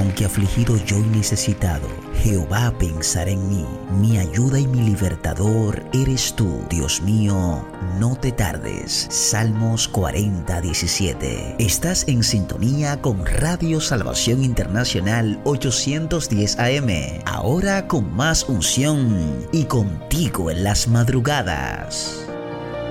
Aunque afligido yo y necesitado, Jehová pensará en mí. Mi ayuda y mi libertador eres tú. Dios mío, no te tardes. Salmos 40:17. Estás en sintonía con Radio Salvación Internacional 810 AM. Ahora con más unción y contigo en las madrugadas.